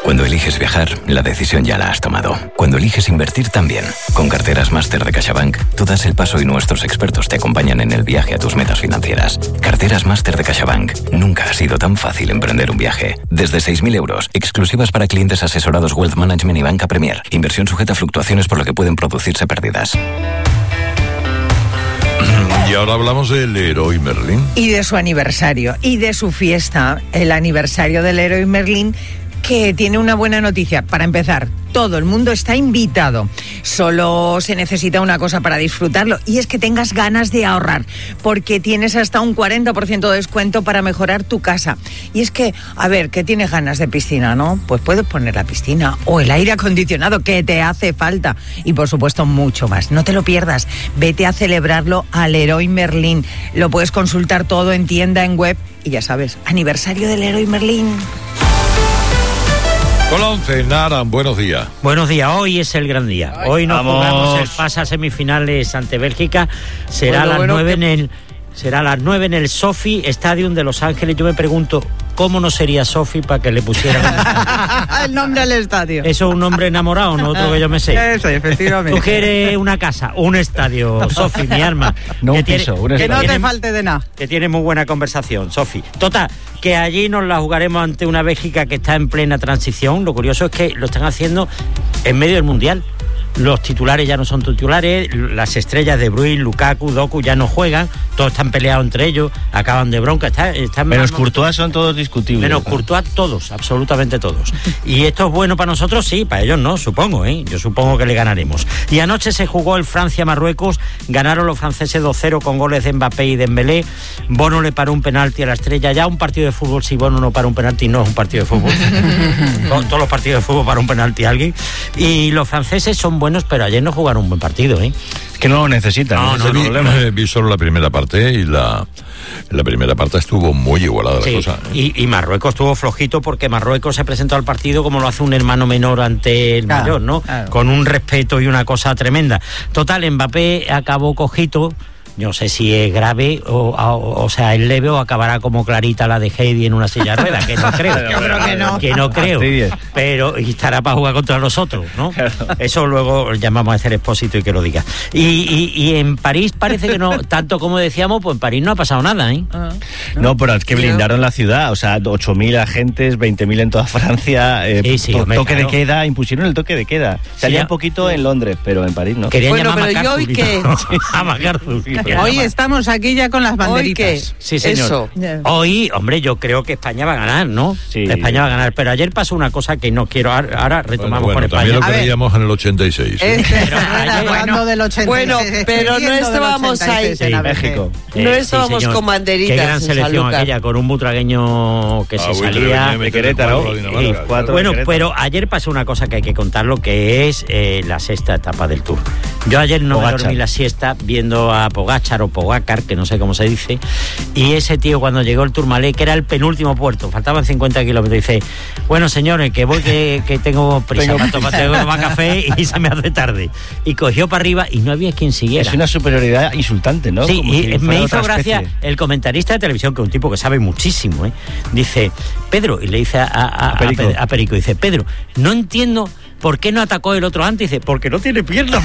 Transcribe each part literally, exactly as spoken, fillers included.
Cuando eliges viajar, la decisión ya la has tomado. Cuando eliges invertir también. Con carteras Máster de CaixaBank, tú das el paso y nuestros expertos te acompañan en el viaje a tus metas financieras. Carteras Máster de CaixaBank. Nunca ha sido tan fácil emprender un viaje. Desde seis mil euros, exclusivas para clientes asesorados Wealth Management y Banca Premier. Inversión sujeta a fluctuaciones por lo que pueden producirse pérdidas. Y ahora hablamos del Leroy Merlin. Y de su aniversario, y de su fiesta, el aniversario del Leroy Merlin, que tiene una buena noticia. Para empezar, todo el mundo está invitado. Solo se necesita una cosa para disfrutarlo, y es que tengas ganas de ahorrar, porque tienes hasta un cuarenta por ciento de descuento para mejorar tu casa. Y es que, a ver, ¿qué tienes ganas de piscina, no? Pues puedes poner la piscina o el aire acondicionado que te hace falta. Y por supuesto, mucho más. No te lo pierdas. Vete a celebrarlo al Leroy Merlin. Lo puedes consultar todo en tienda, en web. Y ya sabes, aniversario del Leroy Merlin. Con la once, Naran, buenos días. Buenos días, hoy es el gran día. Hoy nos jugamos el pase a semifinales ante Bélgica. Será bueno, a las bueno, nueve que... en el será a las nueve en el Sophie Stadium de Los Ángeles. Yo me pregunto, ¿cómo no sería Sophie para que le pusieran el nombre al estadio? Eso es un nombre enamorado, no otro que yo me sé. Eso, efectivamente. Tú quieres una casa, un estadio, Sophie, mi arma. No que un tiene, piso, un que no te tiene, falte de nada. Que tiene muy buena conversación, Sophie. Total, que allí nos la jugaremos ante una Bélgica que está en plena transición. Lo curioso es que lo están haciendo en medio del Mundial. Los titulares ya no son titulares, las estrellas de Bruyne, Lukaku, Doku ya no juegan, todos están peleados entre ellos, acaban de bronca. Está, están menos Courtois son todos discutibles. Menos Courtois todos, absolutamente todos. Y esto es bueno para nosotros, sí, para ellos no, supongo, ¿eh? Yo supongo que le ganaremos. Y anoche se jugó el Francia-Marruecos, ganaron los franceses dos cero con goles de Mbappé y Dembélé. Bono le paró un penalti a la estrella. Ya un partido de fútbol, si Bono no para un penalti, no es un partido de fútbol. Todos los partidos de fútbol para un penalti a alguien. Y los franceses son buenos, pero ayer no jugaron un buen partido, ¿eh? Es que no lo necesitan. No, no, no, no, vi, vi solo la primera parte y la, la primera parte estuvo muy igualada sí, la cosa. ¿eh? Y, y Marruecos estuvo flojito porque Marruecos se presentó al partido como lo hace un hermano menor ante el claro, mayor, ¿no? Claro. Con un respeto y una cosa tremenda. Total, Mbappé acabó cojito. No sé si es grave o, o, o sea, es leve o acabará como Clarita la de Heidi en una silla de ruedas, que no creo. Yo creo que no. Que no creo. Pero y estará para jugar contra nosotros, ¿no? Claro. Eso luego llamamos a hacer expósito y que lo diga. Y, y, y en París parece que no, tanto como decíamos, pues en París no ha pasado nada, ¿eh? Uh-huh. No, no, pero es que blindaron la ciudad, o sea, ocho mil agentes, veinte mil en toda Francia, eh, sí, sí, to- hombre, toque claro. de queda, impusieron el toque de queda. Salía sí, un poquito en Londres, pero en París no. Querían bueno, llamar pero yo hoy que... a MacArthur. Hoy estamos aquí ya con las banderitas. Sí, señor. Eso. Hoy, hombre, yo creo que España va a ganar, ¿no? Sí. España va a ganar. Pero ayer pasó una cosa que no quiero. Ahora retomamos bueno, bueno, con España. También lo creíamos en el ochenta y seis. ¿eh? Este, pero ayer, bueno, del ochenta y seis. Bueno, pero no estábamos ahí. Sí, en México. Eh, no estábamos sí, con banderitas. Qué gran selección aquella, con un butragueño que ah, se salía. De Querétaro. Y cuatro bueno, de Querétaro. Pero ayer pasó una cosa que hay que contarlo, que es eh, la sexta etapa del Tour. Yo ayer no Pogačar. me dormí la siesta viendo a Pogačar o Pogacar, que no sé cómo se dice, y ese tío cuando llegó el Tourmalet, que era el penúltimo puerto, faltaban cincuenta kilómetros, dice, bueno señores, que voy que, que tengo prisa tengo para tomar, tengo que tomar café y se me hace tarde. Y cogió para arriba y no había quien siguiera. Es una superioridad insultante, ¿no? Sí, Como y si me hizo gracia especie. El comentarista de televisión, que es un tipo que sabe muchísimo, ¿eh? Dice, Pedro, y le dice a, a, a, Perico. a, a Perico, dice, Pedro, no entiendo ¿por qué no atacó el otro antes? Dice, porque no tiene piernas.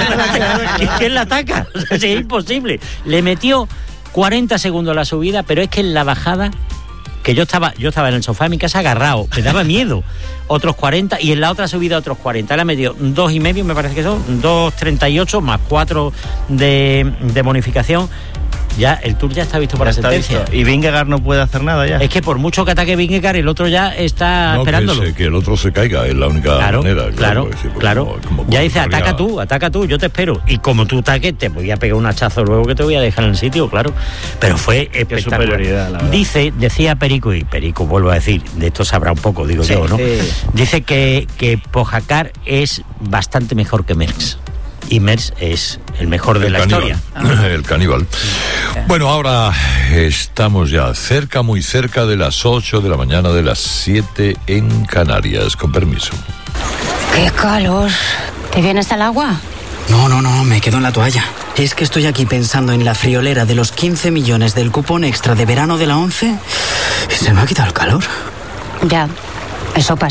¿Quién la ataca? O sea, es imposible. Le metió cuarenta segundos la subida, pero es que en la bajada, que yo estaba yo estaba en el sofá de mi casa agarrado, me daba miedo. Otros cuarenta, y en la otra subida otros cuarenta. Le metió dos y medio, me parece que son, dos treinta y ocho más cuatro de, de bonificación. Ya, el Tour ya está visto por la sentencia. Visto. Y Vingegaard no puede hacer nada ya. Es que por mucho que ataque Vingegaard, el otro ya está no, esperándolo. Que, se, que el otro se caiga, es la única claro, manera. Claro, claro. Decir, claro. Como, como ya dice, habría... ataca tú, ataca tú, yo te espero. Y como tú ataques, te voy a pegar un hachazo luego que te voy a dejar en el sitio, claro. Pero fue espectacular. Dice, decía Perico, y Perico, vuelvo a decir, de esto sabrá un poco, digo sí, yo, ¿no? Sí. Dice que, que Pogačar es bastante mejor que Merckx. Y Merckx es el mejor de el la caníbal. historia. El caníbal. Bueno, ahora estamos ya cerca, muy cerca de las ocho de la mañana, de las siete en Canarias. Con permiso. ¡Qué calor! ¿Te vienes al agua? No, no, no, me quedo en la toalla. Es que estoy aquí pensando en la friolera de los quince millones del cupón extra de verano de la ONCE y se me ha quitado el calor. Ya, eso pasa.